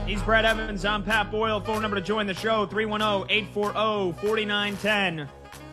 He's Brad Evans. I'm Pat Boyle. Phone number to join the show, 310-840-4910.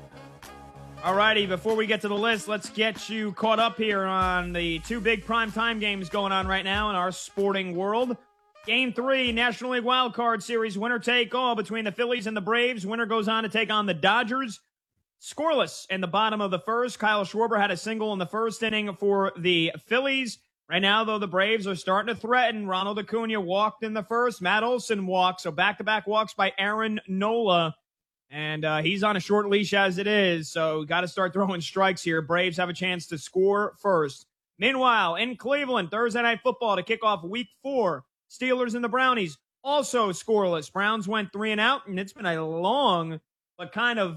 All righty, before we get to the list, let's get you caught up here on the two big primetime games going on right now in our sporting world. Game 3, National League Wild Card Series, winner take all between the Phillies and the Braves. Winner goes on to take on the Dodgers. Scoreless in the bottom of the first. Kyle Schwarber had a single in the first inning for the Phillies. Right now, though, the Braves are starting to threaten. Ronald Acuna walked in the first. Matt Olson walked. So back-to-back walks by Aaron Nola. And he's on a short leash as it is. So got to start throwing strikes here. Braves have a chance to score first. Meanwhile, in Cleveland, Thursday Night Football to kick off Week 4. Steelers and the Brownies also scoreless. Browns went 3 and out. And it's been a long but kind of,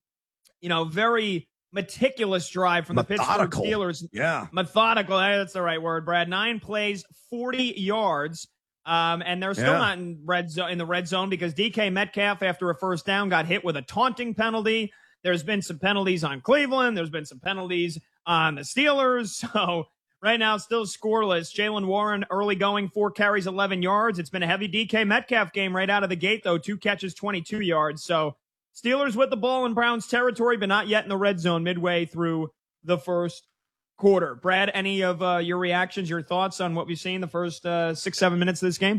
very meticulous drive from the Pittsburgh Steelers. Yeah. Methodical. That's the right word, Brad. 9 plays, 40 yards. And they're still not in the red zone because DK Metcalf, after a first down, got hit with a taunting penalty. There's been some penalties on Cleveland. There's been some penalties on the Steelers. So right now, still scoreless. Jaylen Warren early going, 4 carries, 11 yards. It's been a heavy DK Metcalf game right out of the gate, though. 2 catches, 22 yards. So Steelers with the ball in Browns territory, but not yet in the red zone midway through the first quarter. Brad, any of your reactions, your thoughts on what we've seen the first 6-7 minutes of this game?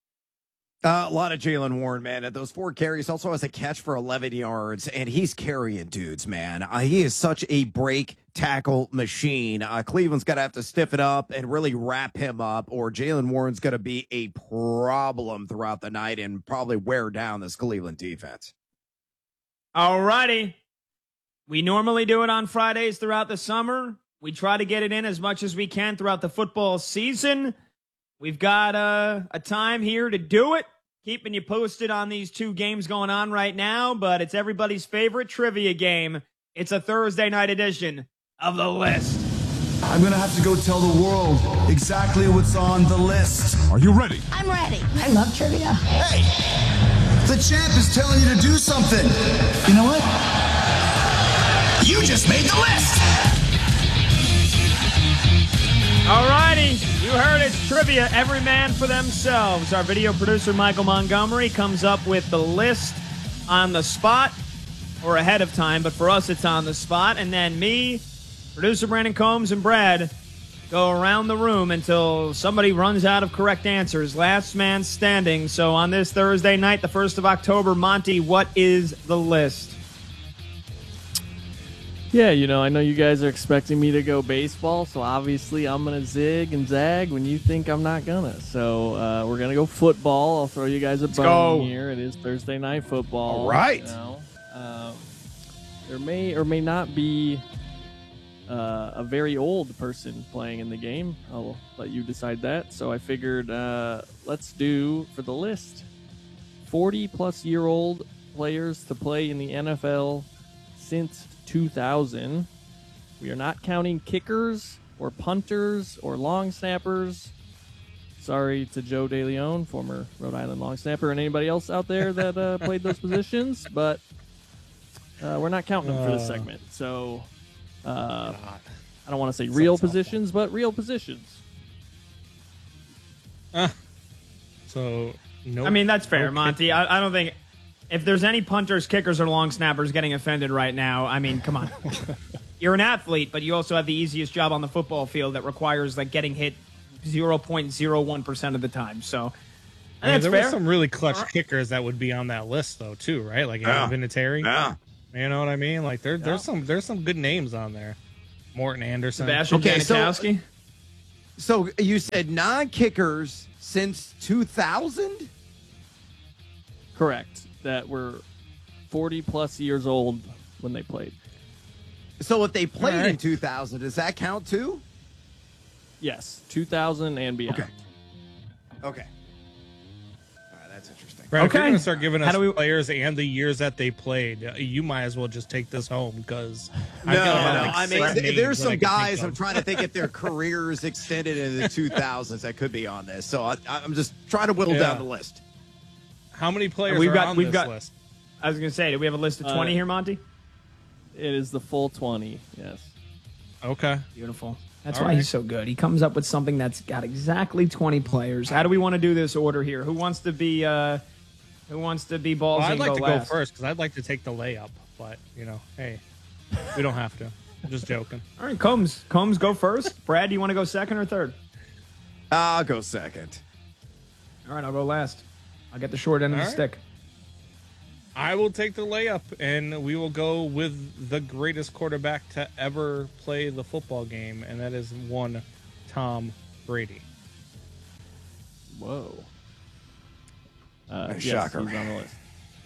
A lot of Jaylen Warren, man. At those 4 carries, also has a catch for 11 yards, and he's carrying dudes, man. He is such a break tackle machine. Cleveland's got to have to stiffen up and really wrap him up, or Jaylen Warren's going to be a problem throughout the night and probably wear down this Cleveland defense. All righty. We normally do it on Fridays throughout the summer. We try to get it in as much as we can throughout the football season. We've got a time here to do it, keeping you posted on these 2 games going on right now, but it's everybody's favorite trivia game. It's a Thursday night edition of The List. I'm going to have to go tell the world exactly what's on the list. Are you ready? I'm ready. I love trivia. Hey, the champ is telling you to do something. You know what? You just made the list. All righty, you heard it's trivia, every man for themselves. Our video producer, Michael Montgomery, comes up with the list on the spot, or ahead of time, but for us it's on the spot. And then me, producer Brandon Combs, and Brad go around the room until somebody runs out of correct answers. Last man standing. So on this Thursday night, the 1st of October, Monty, what is the list? Yeah, I know you guys are expecting me to go baseball, so obviously I'm going to zig and zag when you think I'm not going to. So we're going to go football. I'll throw you guys a bone here. It is Thursday Night Football. All right. There may or may not be a very old person playing in the game. I'll let you decide that. So I figured let's do, for the list, 40-plus-year-old players to play in the NFL since 2000. We are not counting kickers or punters or long snappers. Sorry to Joe DeLeon, former Rhode Island long snapper, and anybody else out there that played those positions, but we're not counting them for this segment. So I don't want to say real positions, but real positions. So no. I mean, that's fair, Monty. I don't think... If there's any punters, kickers, or long snappers getting offended right now, I mean, come on. You're an athlete, but you also have the easiest job on the football field that requires getting hit 0.01% of the time. So that's there fair. were some really clutch kickers that would be on that list, though, too, right? Like Aaron Vinatieri. Yeah. You know what I mean? Like there's some good names on there. Morton Anderson. Sebastian Janikowski. So you said non-kickers since 2000? Correct. That were 40-plus years old when they played. So if they played in 2000, does that count too? Yes, 2000 and beyond. Okay. All right, that's interesting. Brad, if you're going to start giving us players and the years that they played, you might as well just take this home because I mean, there's some guys I'm trying to think if their careers extended into the 2000s that could be on this. So I'm just trying to whittle down the list. How many players are on this list? I was going to say, do we have a list of 20 here, Monty? It is the full 20, yes. Okay. Beautiful. That's All why right. he's so good. He comes up with something that's got exactly 20 players. How do we want to do this order here? Who wants to be ballsy Well, I'd and like go to last? go first because I'd like to take the layup, but hey, we don't have to. I'm just joking. All right, Combs, go first. Brad, do you want to go second or third? I'll go second. All right, I'll go last. I'll get the short end of the All right. stick. I will take the layup, and we will go with the greatest quarterback to ever play the football game, and that is one Tom Brady. Whoa. Nice Yes, shocker. he's on the list.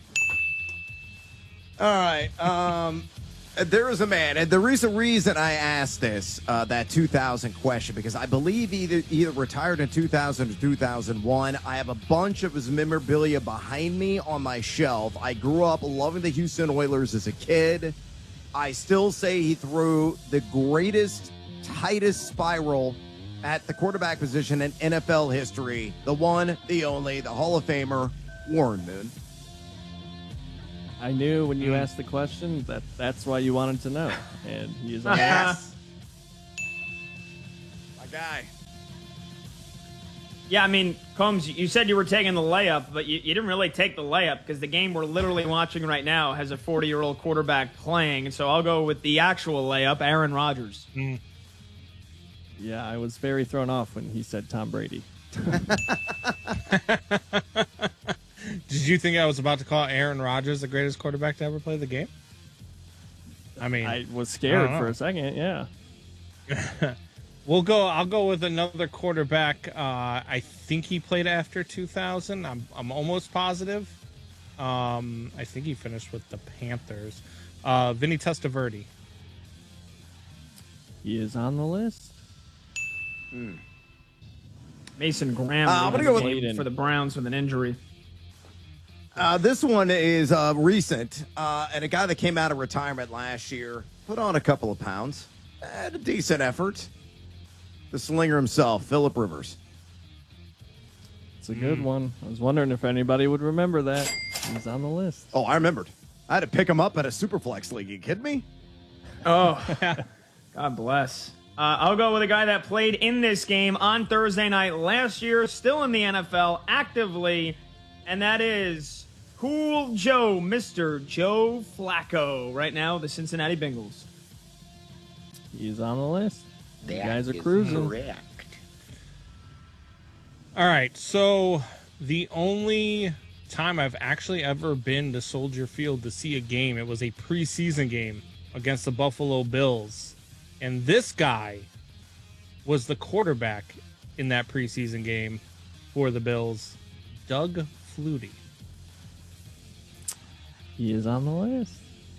All right. There is a man, and the reason I asked this, that 2000 question, because I believe either retired in 2000 or 2001. I have a bunch of his memorabilia behind me on my shelf. I grew up loving the Houston Oilers as a kid. I still say he threw the greatest, tightest spiral at the quarterback position in NFL history. The one, the only, the Hall of Famer, Warren Moon. I knew when you asked the question that's why you wanted to know, and he is on the list. Yes. My guy. Yeah, I mean, Combs, you said you were taking the layup, but you didn't really take the layup because the game we're literally watching right now has a 40-year-old quarterback playing. So I'll go with the actual layup, Aaron Rodgers. Yeah, I was very thrown off when he said Tom Brady. Did you think I was about to call Aaron Rodgers the greatest quarterback to ever play the game? I mean, I was I scared don't for know. a second, yeah. I'll go with another quarterback. I think he played after 2000. I'm almost positive. I think he finished with the Panthers. Vinny Testaverde. He is on the list. Mason Graham I'm gonna go with- for the Browns with an injury. This one is recent, and a guy that came out of retirement last year, put on a couple of pounds, had a decent effort. The slinger himself, Phillip Rivers. It's a good one. I was wondering if anybody would remember that. He's on the list. Oh, I remembered. I had to pick him up at a Superflex league. You kidding me? Oh, God bless. I'll go with a guy that played in this game on Thursday night last year, still in the NFL, actively, and that is Cool Joe, Mr. Joe Flacco, right now, the Cincinnati Bengals. He's on the list. You guys are cruising. All right, so the only time I've actually ever been to Soldier Field to see a game, it was a preseason game against the Buffalo Bills. And this guy was the quarterback in that preseason game for the Bills, Doug Flutie. He is on the list.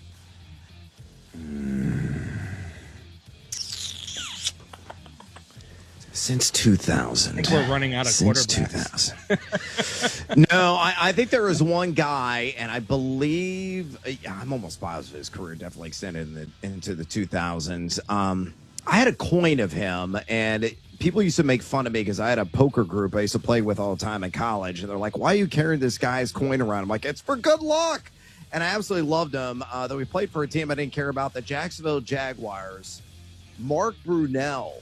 Since 2000. I think we're running out of Since quarterbacks. 2000. No, I think there is one guy, and I believe, I'm almost positive his career definitely extended into the 2000s. I had a coin of him, and people used to make fun of me because I had a poker group I used to play with all the time in college, and they're like, why are you carrying this guy's coin around? I'm like, it's for good luck. And I absolutely loved him, though we played for a team I didn't care about, the Jacksonville Jaguars. Mark Brunell.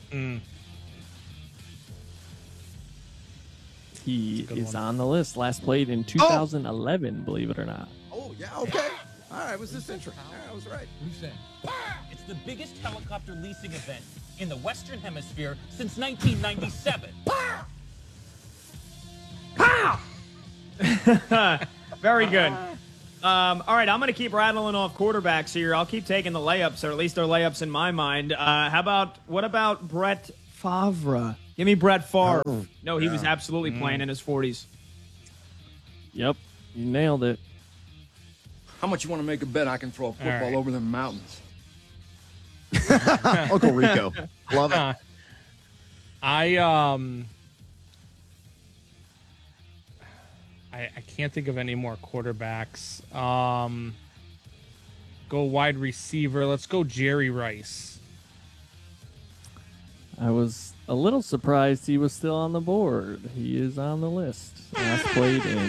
He is on the list. Last played in 2011, believe it or not. Oh, yeah, okay. All right, was this intro? I was right. It's the biggest helicopter leasing event in the Western Hemisphere since 1997. Very good. All right, I'm going to keep rattling off quarterbacks here. I'll keep taking the layups, or at least they're layups in my mind. What about Brett Favre? Give me Brett Favre. No, he was absolutely playing in his 40s. Yep, you nailed it. How much you want to make a bet I can throw a football right. over them mountains? Uncle Rico. Love it. I can't think of any more quarterbacks. Go wide receiver. Let's go Jerry Rice. I was a little surprised he was still on the board. He is on the list. Last played in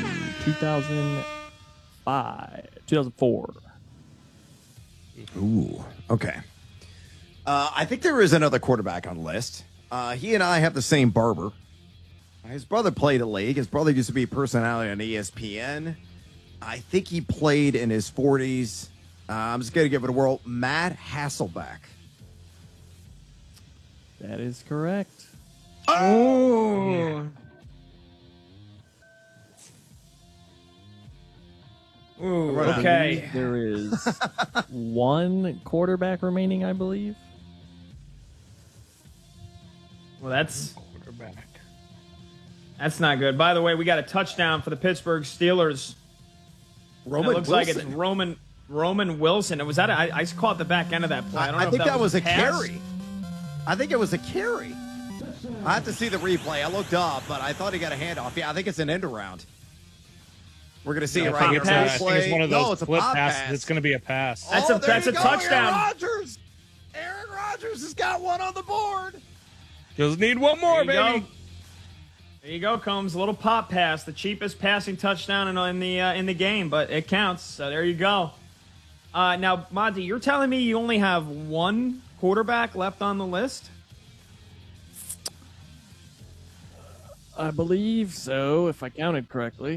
2004. Ooh, okay. I think there is another quarterback on the list. He and I have the same barber. His brother played a league. His brother used to be a personality on ESPN. I think he played in his 40s. I'm just going to give it a whirl. Matt Hasselbeck. That is correct. Oh. Ooh, okay. There is one quarterback remaining, I believe. Well, that's Quarterback. not good. By the way, we got a touchdown for the Pittsburgh Steelers. Roman It looks like it's Roman Wilson. Was that? I caught the back end of that play. I don't know think if that was a pass. carry. I think it was a carry. I have to see the replay. I looked up, but I thought he got a handoff. Yeah, I think it's an end around. We're going to see it right here. I think it's one of those it's a flip pop passes. pass. It's going to be a pass. That's Oh, a there you go, touchdown. Aaron Rodgers has got one on the board. Just need one more, There you baby. go. There you go, Combs. A little pop pass, the cheapest passing touchdown in the game, but it counts. So there you go. Now, Monty, you're telling me you only have one quarterback left on the list? I believe so, if I counted correctly.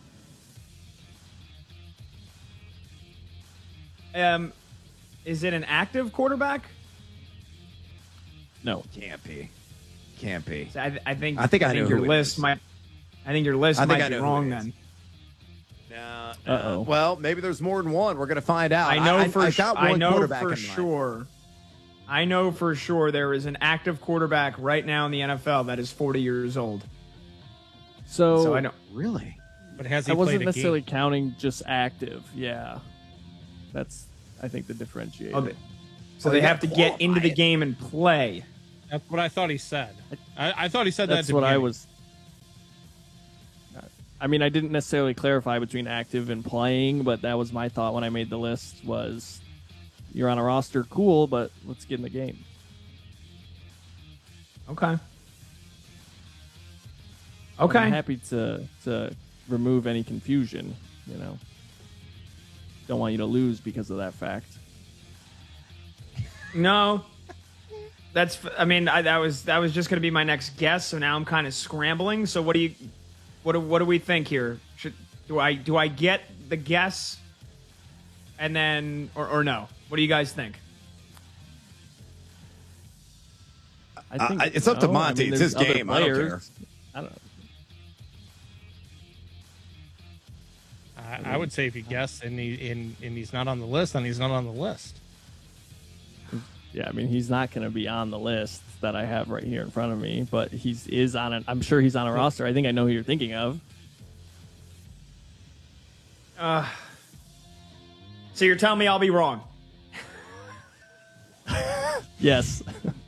Is it an active quarterback? No. Can't be. I think I think I know your who it list is. might. I think your list I think might I be know who wrong it is. then. Uh-oh. Well, maybe there's more than one. We're going to find out. I know for quarterback in mind. sure. I know for sure there is an active quarterback right now in the NFL that is 40 years old. So I know. Really? But has he I played wasn't a necessarily game? counting just active. Yeah. That's, I think, the differentiator. So Oh, they you have to gotta get into the qualify it. game and play. That's what I thought he said. I thought he said That's that. what I was. I mean, I didn't necessarily clarify between active and playing, but that was my thought when I made the list. Was you're on a roster, cool, but let's get in the game. Okay. I'm Okay. happy to remove any confusion. You know, don't want you to lose because of that fact. No. That's. I mean, that was just going to be my next guess. So now I'm kind of scrambling. So what do we think here? Do I get the guess, and then or no? What do you guys think? I think it's up to no. Monty. I mean, It's there's his other game. I don't care. players. I don't know. I would say if he guessed and he's not on the list, then he's not on the list. Yeah, I mean, he's not going to be on the list that I have right here in front of me, but is on it. I'm sure he's on a roster. I think I know who you're thinking of. So you're telling me I'll be wrong? Yes.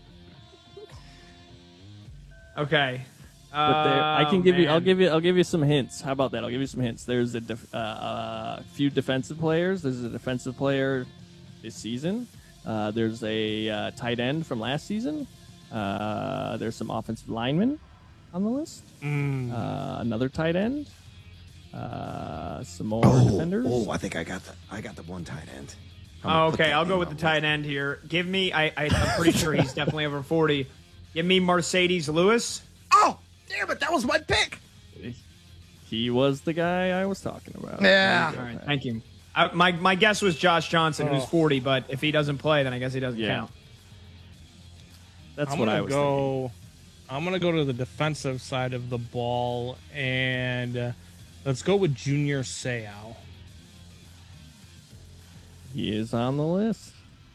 Okay. But there, I can give you. I'll man. give you some hints. How about that? I'll give you some hints. There's a few defensive players. There's a defensive player this season. There's a tight end from last season. There's some offensive linemen on the list. Another tight end. Some more defenders. Oh, I think I got the one tight end. Oh, okay, I'll go with the tight end here. Give me. I'm pretty sure he's definitely over 40. Give me Mercedes Lewis. Oh, damn it! That was my pick. He was the guy I was talking about. Yeah. All right, thank you. My guess was Josh Johnson, who's 40, but if he doesn't play, then I guess he doesn't count. That's I'm what gonna I was thinking. I'm gonna go to the defensive side of the ball, and let's go with Junior Seau. He is on the list.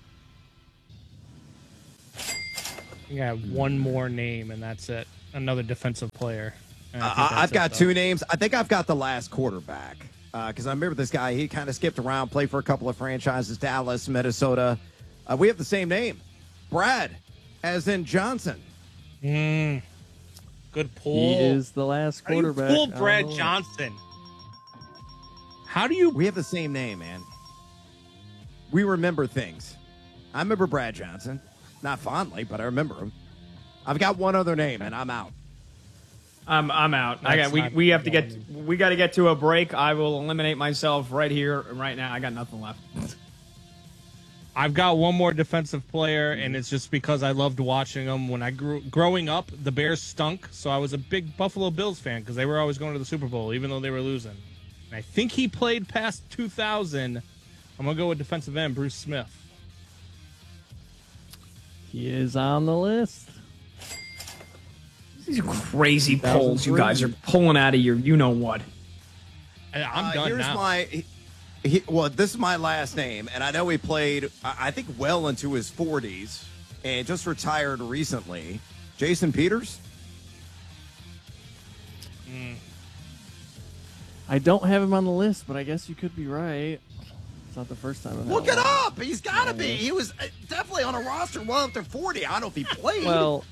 I think I have one more name, and that's it. Another defensive player. And I think that's I've it, got though. two names. I think I've got the last quarterback because I remember this guy. He kind of skipped around, played for a couple of franchises, Dallas, Minnesota. We have the same name, Brad, as in Johnson. Good pull. He is the last How do you quarterback. pull on the Brad list. Johnson? How do you? We have the same name, man. We remember things. I remember Brad Johnson, not fondly, but I remember him. I've got one other name, and I'm out. I'm out. That's not We have to one. get. We got to get to a break. I will eliminate myself right here, right now. I got nothing left. I've got one more defensive player, and it's just because I loved watching them. When I growing up, the Bears stunk, so I was a big Buffalo Bills fan because they were always going to the Super Bowl, even though they were losing. And I think he played past 2000. I'm going to go with defensive end Bruce Smith. He is on the list. These crazy polls you guys are pulling out of your you-know-what. I'm done now. This is my last name, and I know he played, I think, well into his 40s and just retired recently. Jason Peters? I don't have him on the list, but I guess you could be right. It's not the first time I've had Look one. it up! He's got to be. He was definitely on a roster well up to 40. I don't know if he played. Well,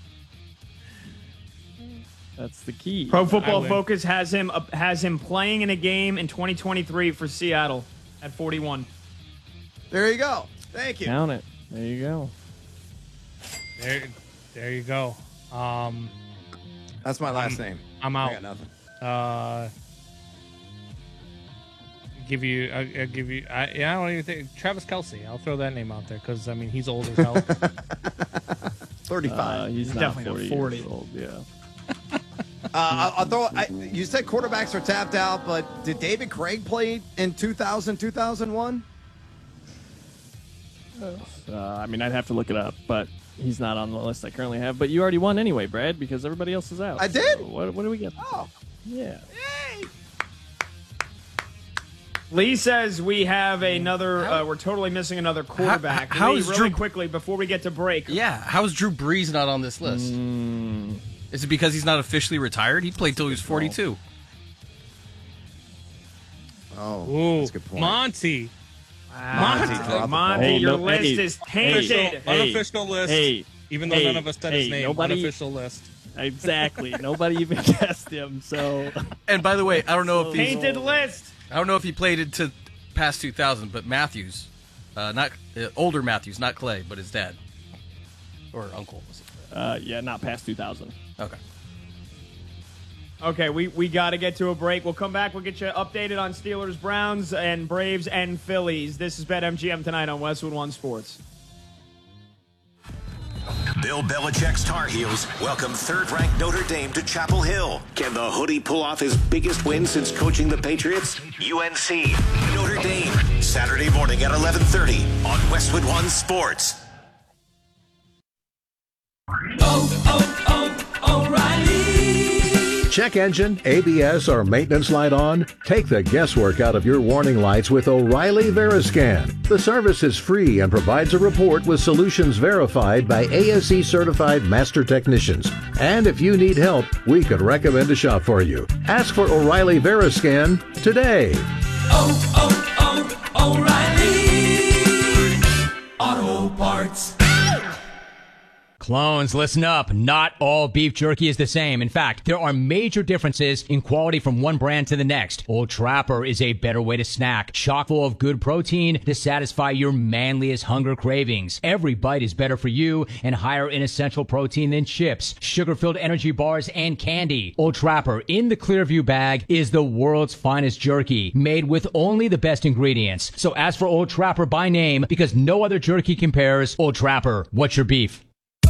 that's the key. Pro Football Focus has him playing in a game in 2023 for Seattle at 41. There you go. Thank you. Count it. There you go. There you go. That's my last name. I'm out. I got nothing. I'll give you. I don't even think Travis Kelce. I'll throw that name out there because I mean he's old as hell. 35. He's definitely 40 years old. Yeah. I'll throw. You said quarterbacks are tapped out, but did David Craig play in 2000, 2001? I mean, I'd have to look it up, but he's not on the list I currently have. But you already won anyway, Brad, because everybody else is out. I did? So what do we get? Oh. Yeah. Yay! Lee says we have another. We're totally missing another quarterback. How Lee, is really Drew quickly before we get to break? Yeah, how is Drew Brees not on this list? Is it because he's not officially retired? He played till he was 42. Oh, that's a good point. Monty. Monty, your list is tainted. Unofficial list. Even though none of us said his name. Unofficial list. Exactly. Nobody even guessed him. So. And by the way, I don't know if he's Tainted list. I don't know if he played into past 2000, but Matthews, not older Matthews, not Clay, but his dad or uncle was it? Yeah, not past 2000. Okay. Okay, we got to get to a break. We'll come back. We'll get you updated on Steelers, Browns, and Braves and Phillies. This is BetMGM tonight on Westwood One Sports. Bill Belichick's Tar Heels welcome third-ranked Notre Dame to Chapel Hill. Can the Hoodie pull off his biggest win since coaching the Patriots? UNC, Notre Dame, Saturday morning at 11:30 on Westwood One Sports. O'Reilly. Check engine, ABS, or maintenance light on? Take the guesswork out of your warning lights with O'Reilly Veriscan. The service is free and provides a report with solutions verified by ASE certified master technicians. And if you need help, we could recommend a shop for you. Ask for O'Reilly Veriscan today. O'Reilly Auto Parts. Clones, listen up. Not all beef jerky is the same. In fact, there are major differences in quality from one brand to the next. Old Trapper is a better way to snack, chock full of good protein to satisfy your manliest hunger cravings. Every bite is better for you and higher in essential protein than chips, sugar-filled energy bars, and candy. Old Trapper in the Clearview bag is the world's finest jerky, made with only the best ingredients. So ask for Old Trapper by name because no other jerky compares. Old Trapper, what's your beef?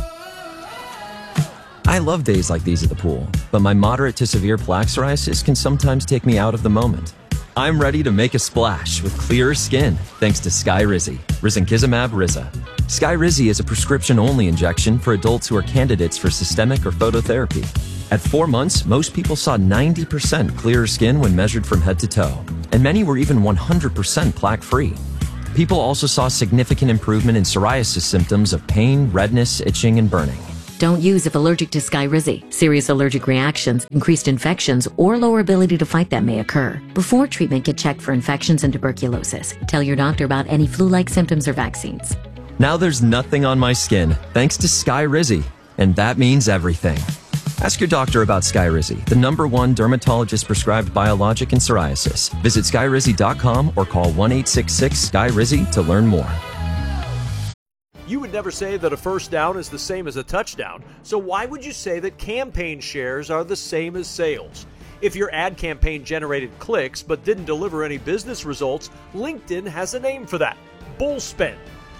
I love days like these at the pool, but my moderate to severe plaque psoriasis can sometimes take me out of the moment. I'm ready to make a splash with clearer skin thanks to Skyrizi, risankizumab Riza. Skyrizi is a prescription-only injection for adults who are candidates for systemic or phototherapy. At 4 months, most people saw 90% clearer skin when measured from head to toe, and many were even 100% plaque-free. People also saw significant improvement in psoriasis symptoms of pain, redness, itching, and burning. Don't use if allergic to Skyrizi. Serious allergic reactions, increased infections, or lower ability to fight them may occur. Before treatment, get checked for infections and tuberculosis. Tell your doctor about any flu-like symptoms or vaccines. Now there's nothing on my skin thanks to Skyrizi, and that means everything. Ask your doctor about Skyrizi, the #1 dermatologist-prescribed biologic in psoriasis. Visit Skyrizi.com or call 1-866-SKYRIZI to learn more. You would never say that a first down is the same as a touchdown, so why would you say that campaign shares are the same as sales? If your ad campaign generated clicks but didn't deliver any business results, LinkedIn has a name for that: bull spend.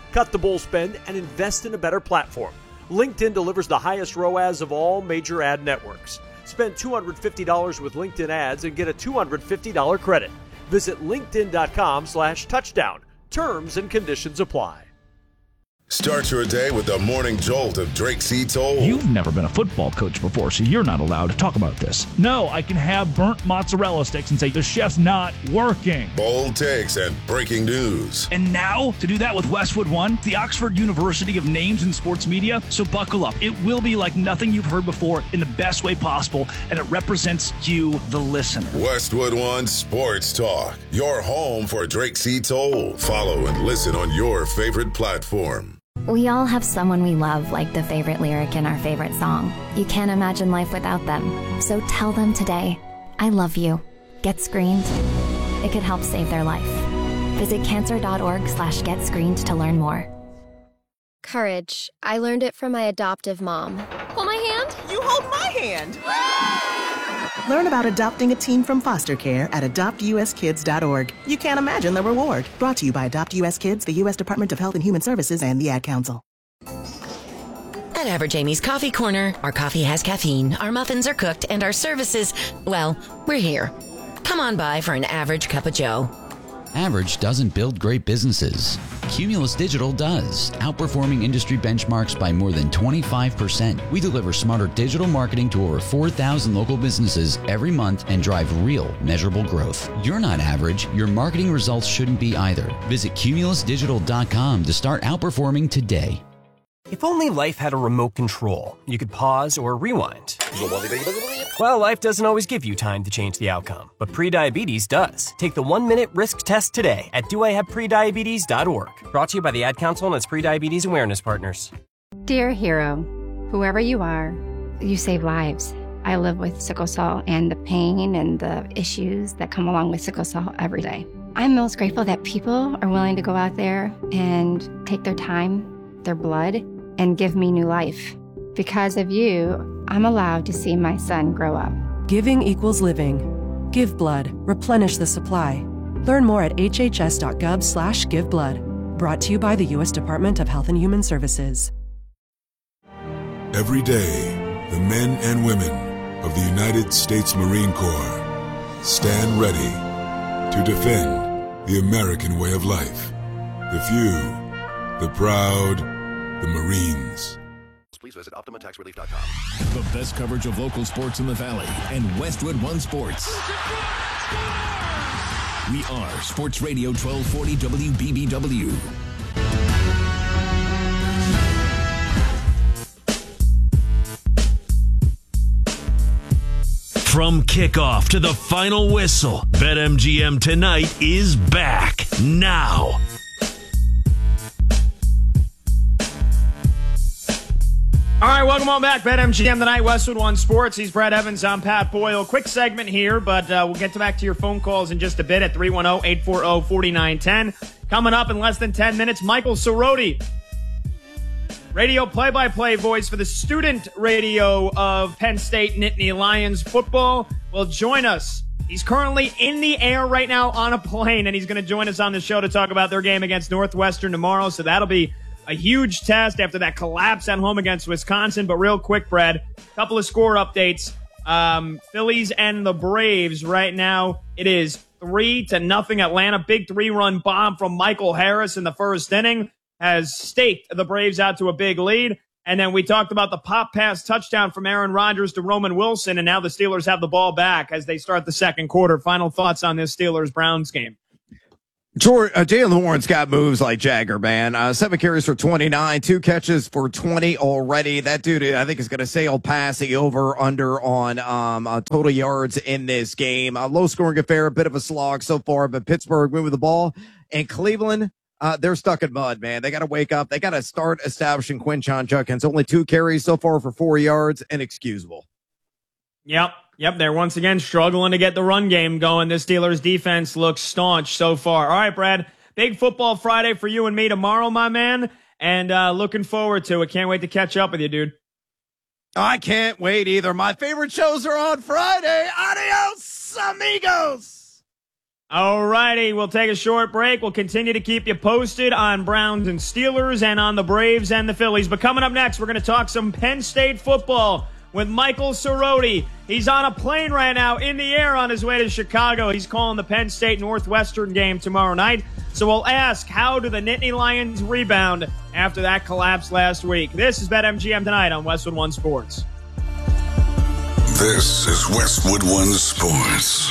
Cut the bull spend and invest in a better platform. LinkedIn delivers the highest ROAS of all major ad networks. Spend $250 with LinkedIn ads and get a $250 credit. Visit linkedin.com/touchdown. Terms and conditions apply. Start your day with the morning jolt of Drake C. Toll. You've never been a football coach before, so you're not allowed to talk about this. No, I can have burnt mozzarella sticks and say the chef's not working. Bold takes and breaking news. And now, to do that with Westwood One, the Oxford University of Names in Sports Media, so buckle up. It will be like nothing you've heard before in the best way possible, and it represents you, the listener. Westwood One Sports Talk, your home for Drake C. Toll. Follow and listen on your favorite platform. We all have someone we love, like the favorite lyric in our favorite song. You can't imagine life without them. So tell them today, I love you. Get screened. It could help save their life. Visit cancer.org/getscreened to learn more. Courage. I learned it from my adoptive mom. Hold my hand. You hold my hand. Learn about adopting a teen from foster care at adoptuskids.org. You can't imagine the reward. Brought to you by Adopt US Kids, the U.S. Department of Health and Human Services, and the Ad Council. At Average Amy's Coffee Corner, our coffee has caffeine, our muffins are cooked, and our services, well, we're here. Come on by for an average cup of joe. Average doesn't build great businesses. Cumulus Digital does, outperforming industry benchmarks by more than 25%. We deliver smarter digital marketing to over 4,000 local businesses every month and drive real, measurable growth. You're not average. Your marketing results shouldn't be either. Visit cumulusdigital.com to start outperforming today. If only life had a remote control, you could pause or rewind. Well, life doesn't always give you time to change the outcome, but prediabetes does. Take the 1-minute risk test today at doihaveprediabetes.org. Brought to you by the Ad Council and its prediabetes awareness partners. Dear hero, whoever you are, you save lives. I live with sickle cell and the pain and the issues that come along with sickle cell every day. I'm most grateful that people are willing to go out there and take their time, their blood, and give me new life. Because of you, I'm allowed to see my son grow up. Giving equals living. Give blood. Replenish the supply. Learn more at hhs.gov/giveblood. Brought to you by the U.S. Department of Health and Human Services. Every day, the men and women of the United States Marine Corps stand ready to defend the American way of life. The few, the proud, the Marines. Please visit OptimaTaxRelief.com. The best coverage of local sports in the Valley and Westwood One Sports. We are Sports Radio 1240 WBBW. From kickoff to the final whistle, BetMGM Tonight is back now. All right, welcome on back. BetMGM Tonight, Westwood One Sports. He's Brad Evans. I'm Pat Boyle. Quick segment here, but we'll get back to your phone calls in just a bit at 310-840-4910. Coming up in less than 10 minutes, Michael Cerroti, radio play-by-play voice for the student radio of Penn State Nittany Lions football, will join us. He's currently in the air right now on a plane, and he's going to join us on the show to talk about their game against Northwestern tomorrow, so that'll be a huge test after that collapse at home against Wisconsin. But real quick, Brad, a couple of score updates. Phillies and the Braves right now. It is 3-0 Atlanta. Big 3-run bomb from Michael Harris in the first inning has staked the Braves out to a big lead. And then we talked about the pop pass touchdown from Aaron Rodgers to Roman Wilson. And now the Steelers have the ball back as they start the second quarter. Final thoughts on this Steelers-Browns game? Jaylen Warren's got moves like Jagger, man. 7 carries for 29, 2 catches for 20 already. That dude, I think, is going to sail past the over-under on total yards in this game. Low-scoring affair, a bit of a slog so far, but Pittsburgh moving the ball. And Cleveland, they're stuck in mud, man. They got to wake up. They got to start establishing Quinshon Judkins. Only 2 carries so far for 4 yards, inexcusable. Yep, they're once again struggling to get the run game going. This Steelers defense looks staunch so far. All right, Brad, big football Friday for you and me tomorrow, my man, and looking forward to it. Can't wait to catch up with you, dude. I can't wait either. My favorite shows are on Friday. Adios, amigos. All righty, we'll take a short break. We'll continue to keep you posted on Browns and Steelers and on the Braves and the Phillies. But coming up next, we're going to talk some Penn State football with Michael Cerroti. He's on a plane right now in the air on his way to Chicago. He's calling the Penn State Northwestern game tomorrow night. So we'll ask, how do the Nittany Lions rebound after that collapse last week? This is BetMGM Tonight on Westwood One Sports. This is Westwood One Sports.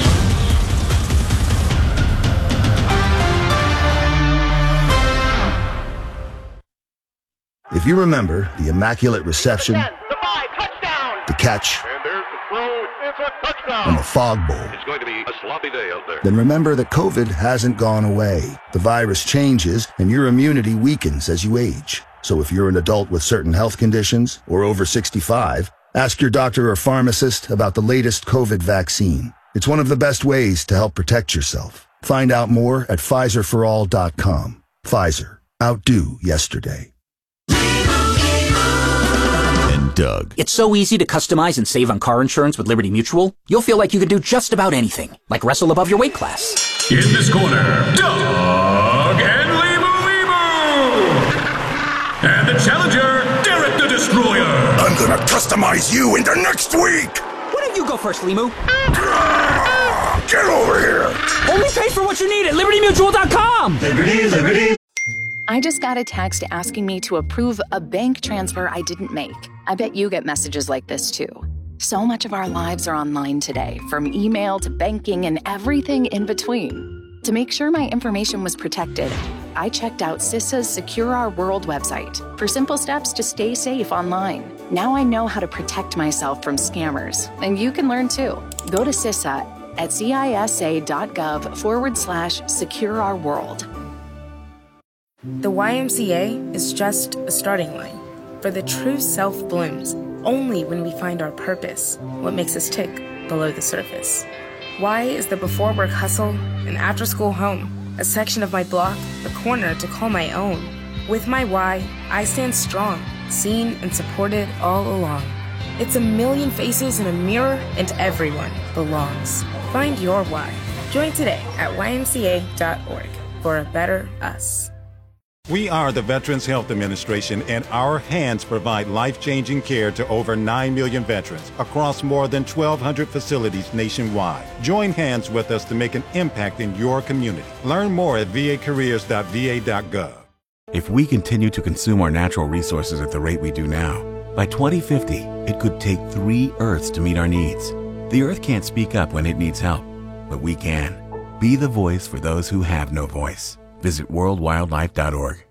If you remember the Immaculate Reception, the catch, and the Fog Bowl, It's going to be a sloppy day out there. then remember that COVID hasn't gone away. The virus changes and your immunity weakens as you age. So if you're an adult with certain health conditions or over 65, ask your doctor or pharmacist about the latest COVID vaccine. It's one of the best ways to help protect yourself. Find out more at PfizerForAll.com. Pfizer. Outdo yesterday. Doug. It's so easy to customize and save on car insurance with Liberty Mutual. You'll feel like you could do just about anything, like wrestle above your weight class. In this corner, Doug and Limu. And the challenger, Derek the Destroyer. I'm gonna customize you into next week. Why don't you go first, Limu? Get over here. Only pay for what you need at LibertyMutual.com. Liberty. I just got a text asking me to approve a bank transfer I didn't make. I bet you get messages like this too. So much of our lives are online today, from email to banking and everything in between. To make sure my information was protected, I checked out CISA's Secure Our World website for simple steps to stay safe online. Now I know how to protect myself from scammers, and you can learn too. Go to CISA at cisa.gov/Secure Our World. The YMCA is just a starting line, for the true self blooms only when we find our purpose, what makes us tick below the surface. Y is the before work hustle, an after school home, a section of my block, a corner to call my own. With my Y, I stand strong, seen and supported all along. It's a million faces in a mirror, and everyone belongs. Find your Y. Join today at ymca.org for a better us. We are the Veterans Health Administration, and our hands provide life-changing care to over 9 million veterans across more than 1,200 facilities nationwide. Join hands with us to make an impact in your community. Learn more at vacareers.va.gov. If we continue to consume our natural resources at the rate we do now, by 2050, it could take 3 Earths to meet our needs. The Earth can't speak up when it needs help, but we can. Be the voice for those who have no voice. Visit worldwildlife.org.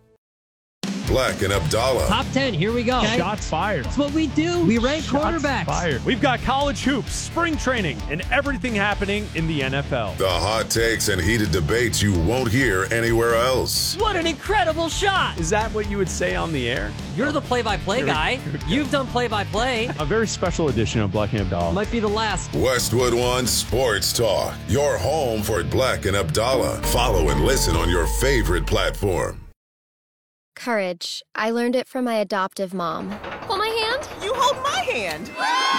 Black and Abdallah. Top 10, here we go. Okay. Shots fired. That's what we do. We rank quarterbacks. Fired. We've got college hoops, spring training, and everything happening in the NFL. The hot takes and heated debates you won't hear anywhere else. What an incredible shot. Is that what you would say on the air? You're the play-by-play guy. You've done play-by-play. A very special edition of Black and Abdallah. Might be the last. Westwood One Sports Talk. Your home for Black and Abdallah. Follow and listen on your favorite platform. Courage. I learned it from my adoptive mom. Hold my hand. You hold my hand.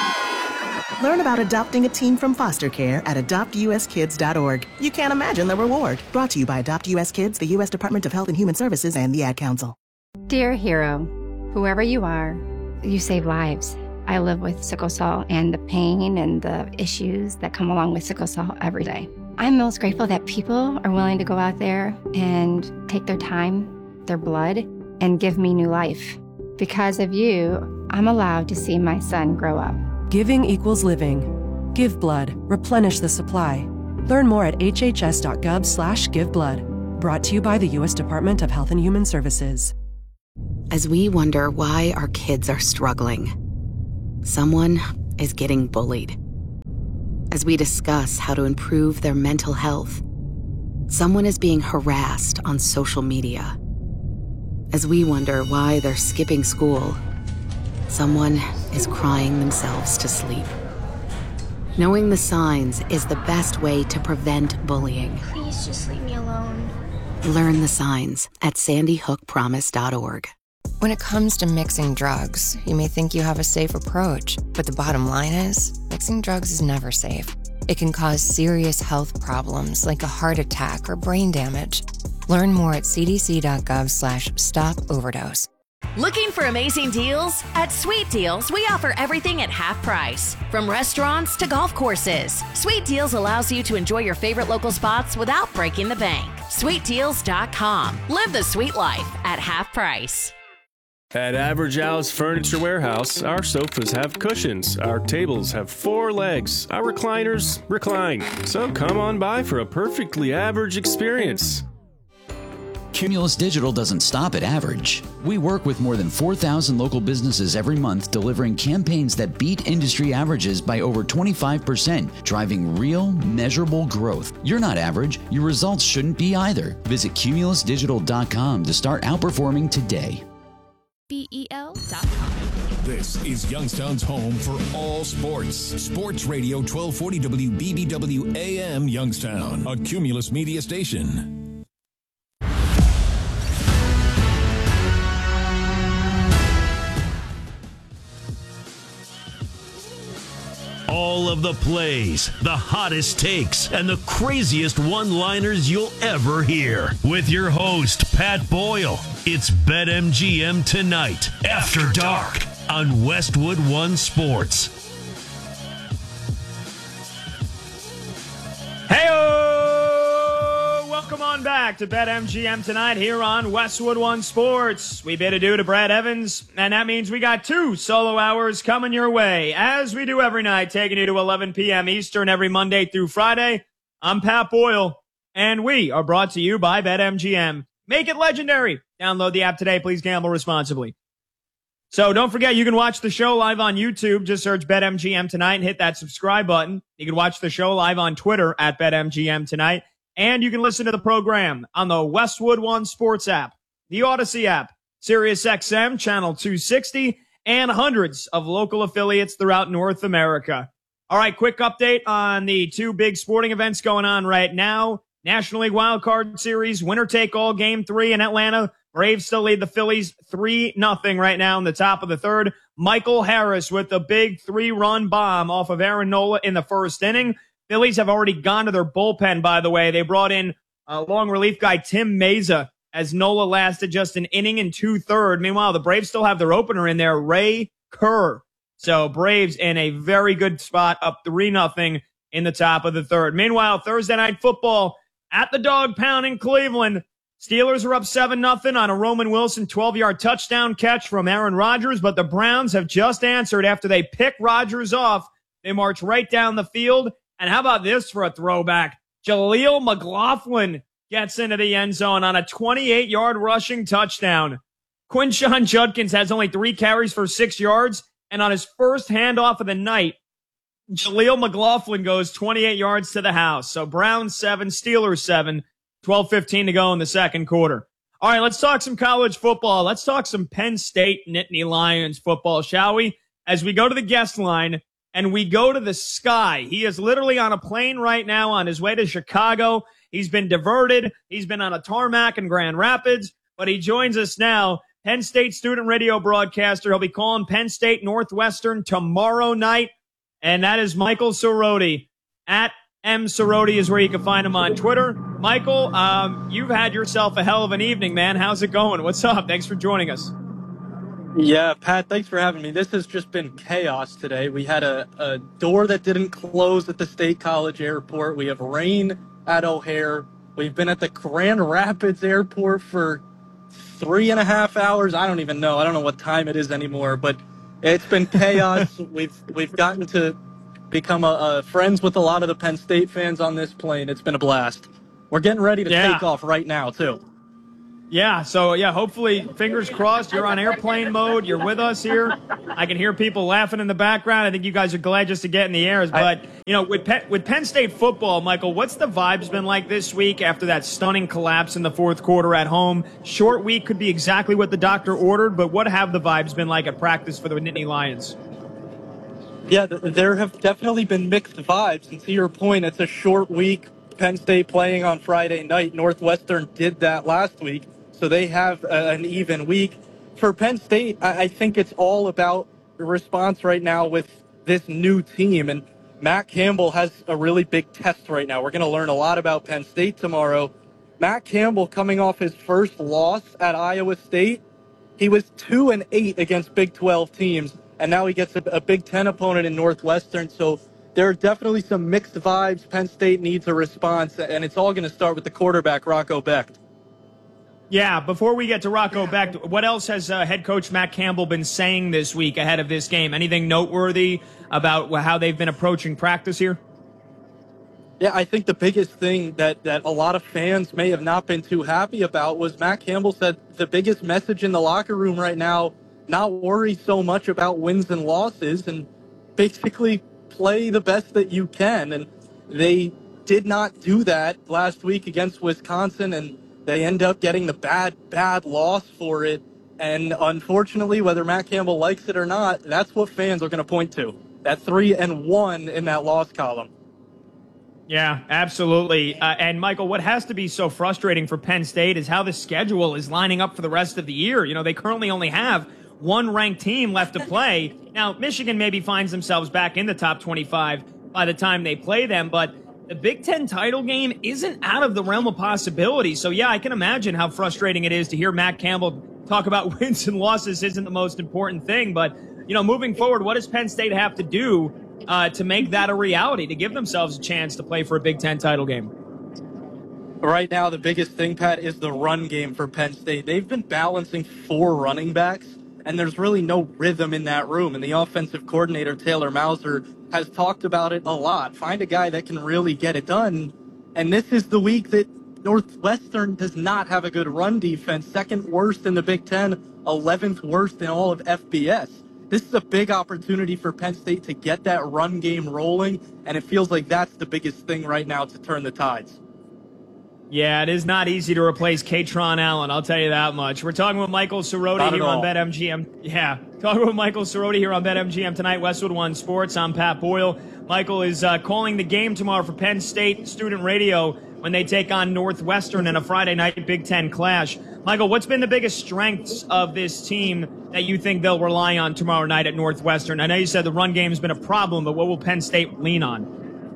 Learn about adopting a teen from foster care at adoptuskids.org. You can't imagine the reward. Brought to you by Adopt US Kids, the U.S. Department of Health and Human Services, and the Ad Council. Dear hero, whoever you are, you save lives. I live with sickle cell and the pain and the issues that come along with sickle cell every day. I'm most grateful that people are willing to go out there and take their time, their blood, and give me new life. Because of you, I'm allowed to see my son grow up. Giving equals living. Give blood. Replenish the supply. Learn more at hhs.gov/giveblood. Brought to you by the U.S. Department of Health and Human Services. As we wonder why our kids are struggling, someone is getting bullied. As we discuss how to improve their mental health, someone is being harassed on social media. As we wonder why they're skipping school, someone is crying themselves to sleep. Knowing the signs is the best way to prevent bullying. Please just leave me alone. Learn the signs at sandyhookpromise.org. When it comes to mixing drugs, you may think you have a safe approach, but the bottom line is, mixing drugs is never safe. It can cause serious health problems like a heart attack or brain damage. Learn more at cdc.gov/stop-overdose. Looking for amazing deals? At Sweet Deals, we offer everything at half price. From restaurants to golf courses, Sweet Deals allows you to enjoy your favorite local spots without breaking the bank. SweetDeals.com. Live the sweet life at half price. At Average Al's Furniture Warehouse, our sofas have cushions, our tables have 4 legs, our recliners recline. So come on by for a perfectly average experience. Cumulus Digital doesn't stop at average. We work with more than 4,000 local businesses every month, delivering campaigns that beat industry averages by over 25%, driving real, measurable growth. You're not average. Your results shouldn't be either. Visit cumulusdigital.com to start outperforming today. BEL.com. This is Youngstown's home for all sports. Sports Radio 1240 WBBW AM Youngstown, a Cumulus media station. All of the plays, the hottest takes, and the craziest one-liners you'll ever hear. With your host, Pat Boyle. It's BetMGM Tonight, After Dark, on Westwood One Sports. Hey-o! Welcome on back to BetMGM Tonight here on Westwood One Sports. We bid adieu to Brad Evans, and that means we got 2 solo hours coming your way, as we do every night, taking you to 11 p.m. Eastern every Monday through Friday. I'm Pat Boyle, and we are brought to you by BetMGM. Make it legendary. Download the app today. Please gamble responsibly. So don't forget, you can watch the show live on YouTube. Just search BetMGM Tonight and hit that subscribe button. You can watch the show live on Twitter at BetMGM Tonight. And you can listen to the program on the Westwood One Sports app, the Odyssey app, SiriusXM, Channel 260, and hundreds of local affiliates throughout North America. All right, quick update on the 2 big sporting events going on right now. National League Wild Card Series, winner-take-all Game 3 in Atlanta. Braves still lead the Phillies 3-0 right now in the top of the 3rd. Michael Harris with the big 3-run bomb off of Aaron Nola in the 1st inning. Phillies have already gone to their bullpen, by the way. They brought in long relief guy Tim Meza as Nola lasted just an inning and 2/3. Meanwhile, the Braves still have their opener in there, Ray Kerr. So Braves in a very good spot, up 3-0 in the top of the 3rd. Meanwhile, Thursday Night Football at the Dog Pound in Cleveland. Steelers are up 7-0 on a Roman Wilson 12-yard touchdown catch from Aaron Rodgers, but the Browns have just answered after they pick Rodgers off. They march right down the field. And how about this for a throwback? Jaleel McLaughlin gets into the end zone on a 28-yard rushing touchdown. Quinshon Judkins has only 3 carries for 6 yards, and on his first handoff of the night, Jaleel McLaughlin goes 28 yards to the house. So Browns 7, Steelers 7, 12:15 to go in the second quarter. All right, let's talk some college football. Let's talk some Penn State Nittany Lions football, shall we? As we go to the guest line and we go to the sky. He is literally on a plane right now on his way to Chicago. He's been diverted. He's been on a tarmac in Grand Rapids, but he joins us now. Penn State student radio broadcaster. He'll be calling Penn State Northwestern tomorrow night. And that is Michael Cerroti. At M. Cerroti is where you can find him on Twitter. Michael, you've had yourself a hell of an evening, man. How's it going? What's up? Thanks for joining us. Yeah, Pat, thanks for having me. This has just been chaos today. We had a door that didn't close at the State College Airport. We have rain at O'Hare. We've been at the Grand Rapids Airport for 3.5 hours. I don't even know. I don't know what time it is anymore, but it's been chaos. We've gotten to become friends with a lot of the Penn State fans on this plane. It's been a blast. We're getting ready to take off right now, too. Yeah, so, hopefully, fingers crossed, you're on airplane mode. You're with us here. I can hear people laughing in the background. I think you guys are glad just to get in the air. But, with Penn State football, Michael, what's the vibes been like this week after that stunning collapse in the fourth quarter at home? Short week could be exactly what the doctor ordered, but what have the vibes been like at practice for the Nittany Lions? Yeah, there have definitely been mixed vibes. And to your point, it's a short week. Penn State playing on Friday night. Northwestern did that last week. So they have an even week. For Penn State, I think it's all about the response right now with this new team. And Matt Campbell has a really big test right now. We're going to learn a lot about Penn State tomorrow. Matt Campbell coming off his first loss at Iowa State. He was 2-8 against Big 12 teams, and now he gets a Big 10 opponent in Northwestern. So there are definitely some mixed vibes. Penn State needs a response, and it's all going to start with the quarterback, Rocco Becht. Yeah, before we get to Rocco Becht, what else has head coach Matt Campbell been saying this week ahead of this game? Anything noteworthy about how they've been approaching practice here? Yeah, I think the biggest thing that a lot of fans may have not been too happy about was Matt Campbell said the biggest message in the locker room right now, not worry so much about wins and losses and basically play the best that you can. And they did not do that last week against Wisconsin, and they end up getting the bad loss for it. And unfortunately, whether Matt Campbell likes it or not, that's what fans are going to point to. That 3-1 in that loss column. Yeah, absolutely. And Michael, what has to be so frustrating for Penn State is how the schedule is lining up for the rest of the year. You know, they currently only have one ranked team left to play. Now, Michigan maybe finds themselves back in the top 25 by the time they play them, but the Big Ten title game isn't out of the realm of possibility. So, yeah, I can imagine how frustrating it is to hear Matt Campbell talk about wins and losses isn't the most important thing. But, you know, moving forward, what does Penn State have to do to make that a reality, to give themselves a chance to play for a Big Ten title game? Right now, the biggest thing, Pat, is the run game for Penn State. They've been balancing 4 running backs, and there's really no rhythm in that room. And the offensive coordinator, Taylor Mauser, has talked about it a lot. Find a guy that can really get it done. And this is the week that Northwestern does not have a good run defense. 2nd worst in the Big Ten, 11th worst in all of FBS. This is a big opportunity for Penn State to get that run game rolling, and it feels like that's the biggest thing right now to turn the tides. Yeah, it is not easy to replace Katron Allen, I'll tell you that much. We're talking with Michael Cerroti here on BetMGM. Yeah, talking with Michael Cerroti here on BetMGM tonight, Westwood One Sports. I'm Pat Boyle. Michael is calling the game tomorrow for Penn State Student Radio when they take on Northwestern in a Friday night Big Ten clash. Michael, what's been the biggest strengths of this team that you think they'll rely on tomorrow night at Northwestern? I know you said the run game has been a problem, but what will Penn State lean on?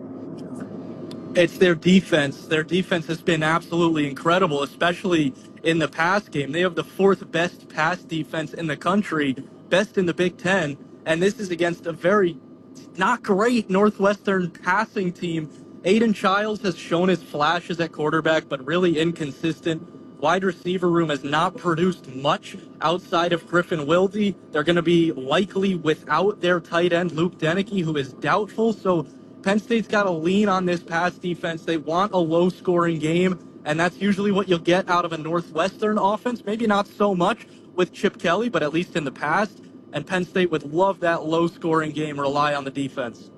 It's their defense. Their defense has been absolutely incredible, especially in the pass game. They have the 4th best pass defense in the country, best in the Big Ten, and this is against a very not great Northwestern passing team. Aiden Childs has shown his flashes at quarterback, but really inconsistent. Wide receiver room has not produced much outside of Griffin Wilde. They're going to be likely without their tight end, Luke Denicky, who is doubtful. So Penn State's got to lean on this pass defense. They want a low-scoring game, and that's usually what you'll get out of a Northwestern offense. Maybe not so much with Chip Kelly, but at least in the past. And Penn State would love that low-scoring game, rely on the defense.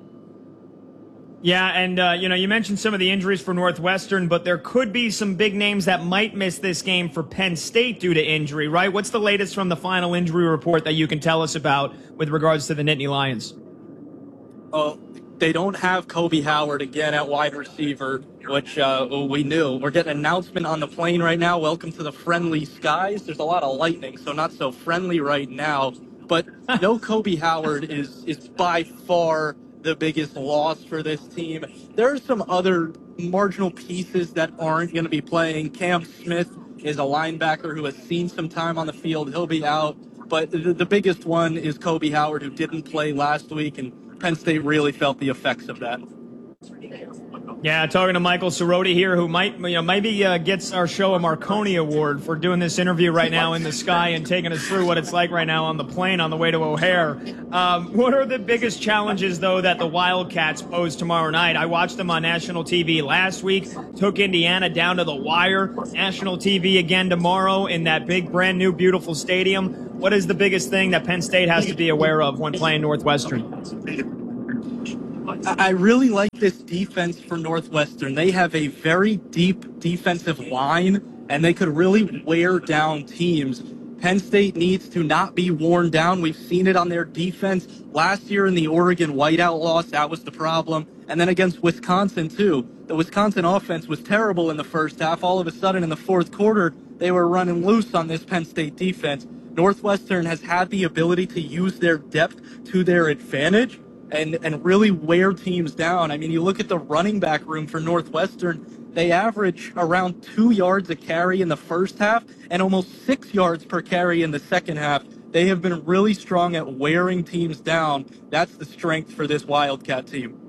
Yeah, and, you mentioned some of the injuries for Northwestern, but there could be some big names that might miss this game for Penn State due to injury, right? What's the latest from the final injury report that you can tell us about with regards to the Nittany Lions? Oh, they don't have Kobe Howard again at wide receiver, which we knew. We're getting an announcement on the plane right now. Welcome to the friendly skies. There's a lot of lightning, so not so friendly right now. But no Kobe Howard is by far the biggest loss for this team. There are some other marginal pieces that aren't going to be playing. Cam Smith is a linebacker who has seen some time on the field. He'll be out. But the biggest one is Kobe Howard, who didn't play last week, and Penn State really felt the effects of that. Yeah, talking to Michael Cerroti here, who maybe gets our show a Marconi Award for doing this interview right now in the sky and taking us through what it's like right now on the plane on the way to O'Hare. What are the biggest challenges, though, that the Wildcats pose tomorrow night? I watched them on national TV last week, took Indiana down to the wire. National TV again tomorrow in that big, brand new, beautiful stadium. What is the biggest thing that Penn State has to be aware of when playing Northwestern? I really like this defense for Northwestern. They have a very deep defensive line, and they could really wear down teams. Penn State needs to not be worn down. We've seen it on their defense. Last year in the Oregon whiteout loss, that was the problem. And then against Wisconsin, too. The Wisconsin offense was terrible in the first half. All of a sudden, in the fourth quarter, they were running loose on this Penn State defense. Northwestern has had the ability to use their depth to their advantage, and really wear teams down. I mean, you look at the running back room for Northwestern, they average around 2 yards a carry in the first half and almost 6 yards per carry in the second half. They have been really strong at wearing teams down. That's the strength for this Wildcat team.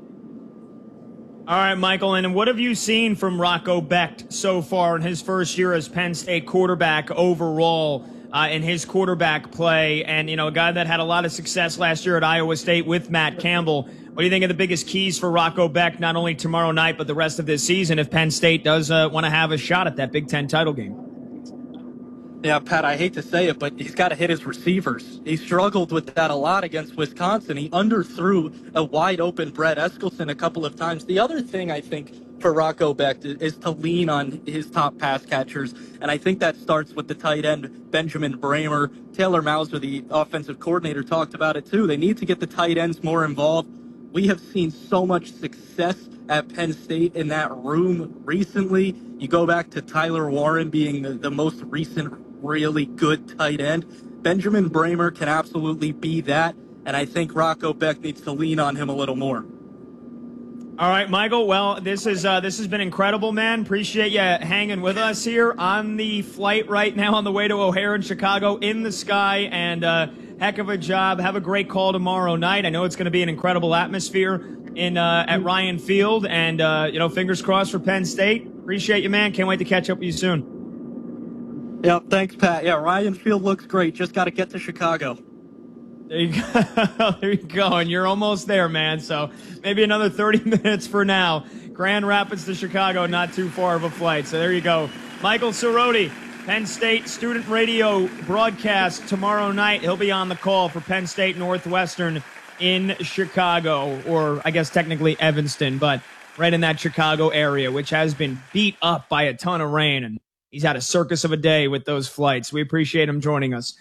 All right, Michael, and what have you seen from Rocco Becht so far in his first year as Penn State quarterback overall in his quarterback play? And, a guy that had a lot of success last year at Iowa State with Matt Campbell. What do you think are the biggest keys for Rocco Becht, not only tomorrow night, but the rest of this season if Penn State does want to have a shot at that Big Ten title game? Yeah, Pat, I hate to say it, but he's got to hit his receivers. He struggled with that a lot against Wisconsin. He underthrew a wide-open Brett Eskelson a couple of times. The other thing, I think, for Rocco Becht is to lean on his top pass catchers, and I think that starts with the tight end, Benjamin Bramer. Taylor Mauser, the offensive coordinator, talked about it, too. They need to get the tight ends more involved. We have seen so much success at Penn State in that room recently. You go back to Tyler Warren being the most recent really good tight end. Benjamin Bramer can absolutely be that, and I think Rocco Becht needs to lean on him a little more. All right, Michael. Well, this has been incredible, man. Appreciate you hanging with us here on the flight right now on the way to O'Hare in Chicago in the sky, and heck of a job. Have a great call tomorrow night. I know it's going to be an incredible atmosphere at Ryan Field, and fingers crossed for Penn State. Appreciate you, man. Can't wait to catch up with you soon. Yeah, thanks, Pat. Yeah, Ryan Field looks great. Just got to get to Chicago. There you go. There you go. And you're almost there, man. So maybe another 30 minutes for now. Grand Rapids to Chicago, not too far of a flight. So there you go. Michael Cerroti, Penn State student radio broadcast tomorrow night. He'll be on the call for Penn State Northwestern in Chicago, or I guess technically Evanston, but right in that Chicago area, which has been beat up by a ton of rain. And he's had a circus of a day with those flights. We appreciate him joining us.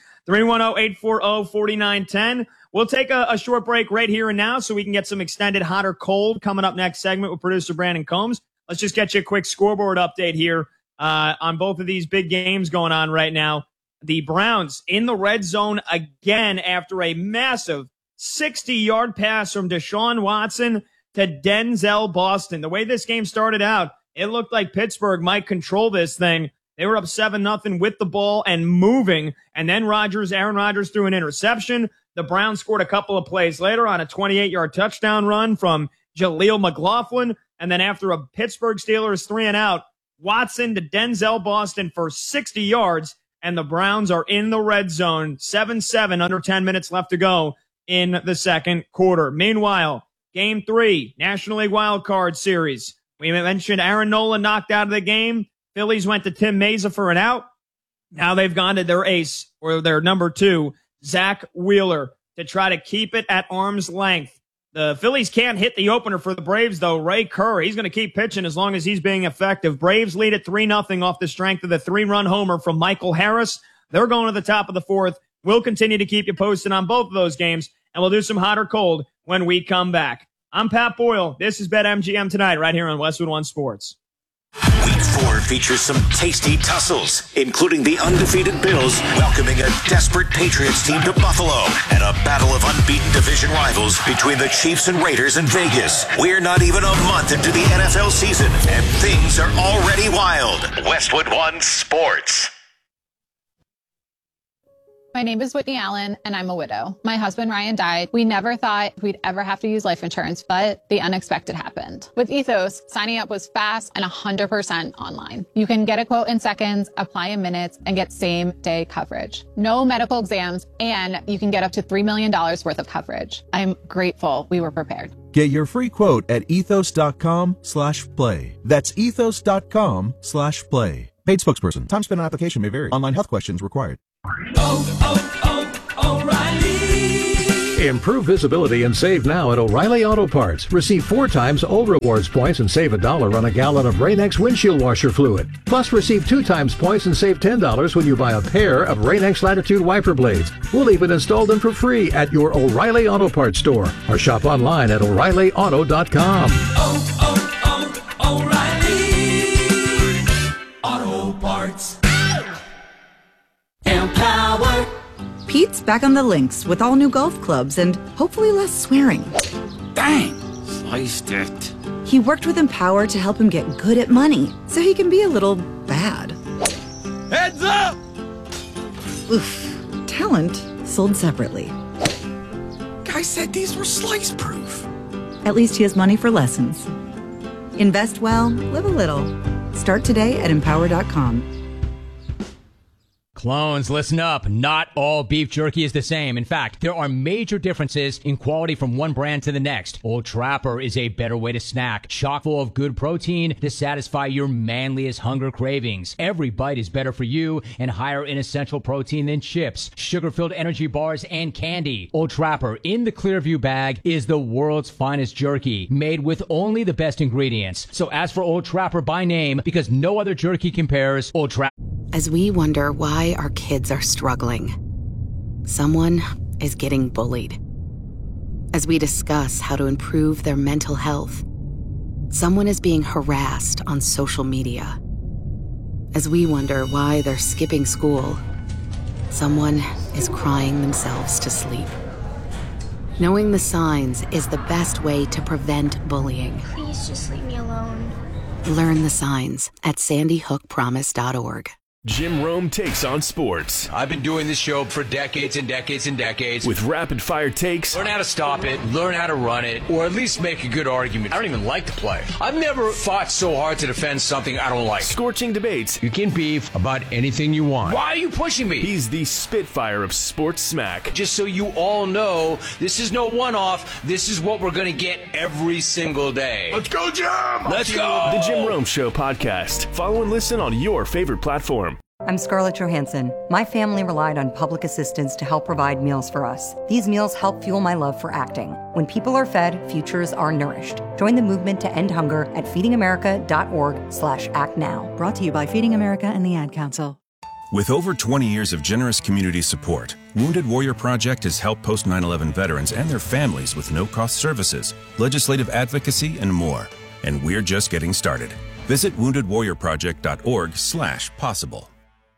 310-840-4910. We'll take a short break right here and now so we can get some extended hot or cold coming up next segment with producer Brandon Combs. Let's just get you a quick scoreboard update here on both of these big games going on right now. The Browns in the red zone again after a massive 60-yard pass from Deshaun Watson to Denzel Boston. The way this game started out, it looked like Pittsburgh might control this thing. They were up 7-0 with the ball and moving. And then Aaron Rodgers threw an interception. The Browns scored a couple of plays later on a 28-yard touchdown run from Jaleel McLaughlin. And then after a Pittsburgh Steelers 3-and-out, Watson to Denzel Boston for 60 yards. And the Browns are in the red zone, 7-7, under 10 minutes left to go in the second quarter. Meanwhile, Game 3, National League Wild Card Series. We mentioned Aaron Nola knocked out of the game. Phillies went to Tim Mesa for an out. Now they've gone to their ace, or their number 2, Zach Wheeler, to try to keep it at arm's length. The Phillies can't hit the opener for the Braves, though. Ray Kerr, he's going to keep pitching as long as he's being effective. Braves lead at 3-0 off the strength of the 3-run homer from Michael Harris. They're going to the top of the 4th. We'll continue to keep you posted on both of those games, and we'll do some hot or cold when we come back. I'm Pat Boyle. This is BetMGM Tonight right here on Westwood One Sports. Week 4 features some tasty tussles, including the undefeated Bills welcoming a desperate Patriots team to Buffalo and a battle of unbeaten division rivals between the Chiefs and Raiders in Vegas. We're not even a month into the NFL season, and things are already wild. Westwood One Sports. My name is Whitney Allen, and I'm a widow. My husband, Ryan, died. We never thought we'd ever have to use life insurance, but the unexpected happened. With Ethos, signing up was fast and 100% online. You can get a quote in seconds, apply in minutes, and get same-day coverage. No medical exams, and you can get up to $3 million worth of coverage. I'm grateful we were prepared. Get your free quote at ethos.com/play. That's ethos.com/play. Paid spokesperson. Time spent on application may vary. Online health questions required. O'Reilly. Improve visibility and save now at O'Reilly Auto Parts. Receive 4 times O Rewards points and save $1 on a gallon of Rain-X windshield washer fluid. Plus, receive 2 times points and save $10 when you buy a pair of Rain-X Latitude wiper blades. We'll even install them for free at your O'Reilly Auto Parts store or shop online at O'ReillyAuto.com. O'Reilly Auto Parts. Pete's back on the links with all new golf clubs and hopefully less swearing. Dang! Sliced it. He worked with Empower to help him get good at money, so he can be a little bad. Heads up! Oof. Talent sold separately. Guy said these were slice-proof. At least he has money for lessons. Invest well, live a little. Start today at Empower.com. Clones, listen up. Not all beef jerky is the same. In fact, there are major differences in quality from one brand to the next. Old Trapper is a better way to snack, chock full of good protein to satisfy your manliest hunger cravings. Every bite is better for you and higher in essential protein than chips, sugar-filled energy bars, and candy. Old Trapper in the Clearview bag is the world's finest jerky, made with only the best ingredients. So ask for Old Trapper by name because no other jerky compares. Old Trapper. As we wonder why our kids are struggling, someone is getting bullied. As we discuss how to improve their mental health, someone is being harassed on social media. As we wonder why they're skipping school, someone is crying themselves to sleep. Knowing the signs is the best way to prevent bullying. Please just leave me alone. Learn the signs at sandyhookpromise.org. Jim Rome takes on sports. I've been doing this show for decades and decades and decades. With rapid-fire takes. Learn how to stop it, learn how to run it, or at least make a good argument. I don't even like to play. I've never fought so hard to defend something I don't like. Scorching debates. You can beef about anything you want. Why are you pushing me? He's the Spitfire of sports smack. Just so you all know, this is no one-off. This is what we're going to get every single day. Let's go, Jim! Let's go! The Jim Rome Show podcast. Follow and listen on your favorite platform. I'm Scarlett Johansson. My family relied on public assistance to help provide meals for us. These meals help fuel my love for acting. When people are fed, futures are nourished. Join the movement to end hunger at feedingamerica.org/actnow. Brought to you by Feeding America and the Ad Council. With over 20 years of generous community support, Wounded Warrior Project has helped post 9/11 veterans and their families with no-cost services, legislative advocacy, and more. And we're just getting started. Visit woundedwarriorproject.org/possible.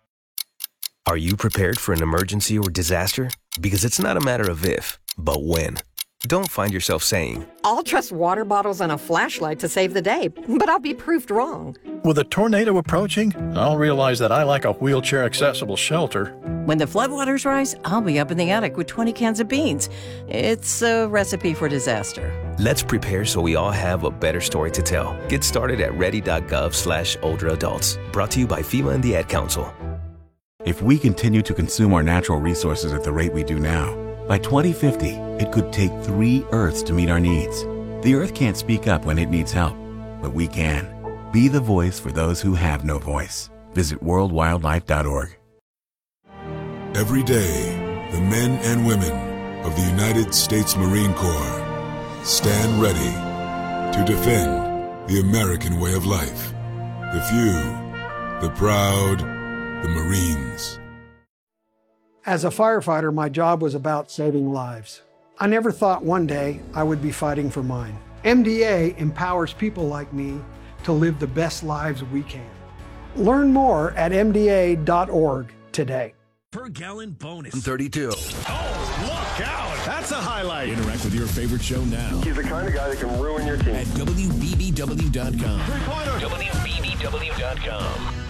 Are you prepared for an emergency or disaster? Because it's not a matter of if, but when. Don't find yourself saying, I'll trust water bottles and a flashlight to save the day, but I'll be proved wrong. With a tornado approaching, I'll realize that I lack a wheelchair-accessible shelter. When the floodwaters rise, I'll be up in the attic with 20 cans of beans. It's a recipe for disaster. Let's prepare so we all have a better story to tell. Get started at ready.gov/older-adults. Brought to you by FEMA and the Ad Council. If we continue to consume our natural resources at the rate we do now, by 2050, it could take 3 Earths to meet our needs. The Earth can't speak up when it needs help, but we can. Be the voice for those who have no voice. Visit worldwildlife.org. Every day, the men and women of the United States Marine Corps stand ready to defend the American way of life. The few, the proud, the Marines. As a firefighter, my job was about saving lives. I never thought one day I would be fighting for mine. MDA empowers people like me to live the best lives we can. Learn more at MDA.org today. Per gallon bonus. 32. Oh, look out! That's a highlight. Interact with your favorite show now. He's the kind of guy that can ruin your team. At WBBW.com. Three-pointer. WBBW.com.